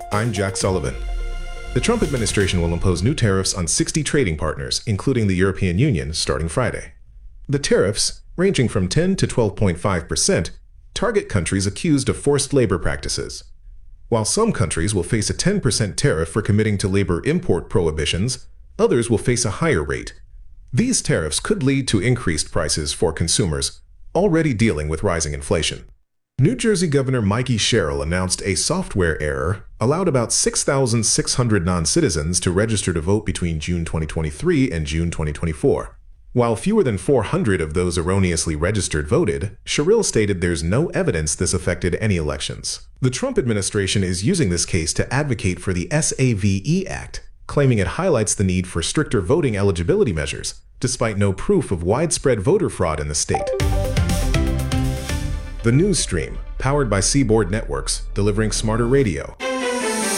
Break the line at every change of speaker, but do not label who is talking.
I'm Jack Sullivan. The Trump administration will impose new tariffs on 60 trading partners, including the European Union, starting Friday. The tariffs, ranging from 10 to 12.5%, target countries accused of forced labor practices. While some countries will face a 10% tariff for committing to labor import prohibitions, others will face a higher rate. These tariffs could lead to increased prices for consumers already dealing with rising inflation. New Jersey Governor Mikey Sherrill announced a software error allowed about 6,600 non-citizens to register to vote between June 2023 and June 2024. While fewer than 400 of those erroneously registered voted, Sherrill stated there's no evidence this affected any elections. The Trump administration is using this case to advocate for the SAVE Act, claiming it highlights the need for stricter voting eligibility measures, despite no proof of widespread voter fraud in the state. The news stream, powered by Seaboard Networks, delivering smarter radio.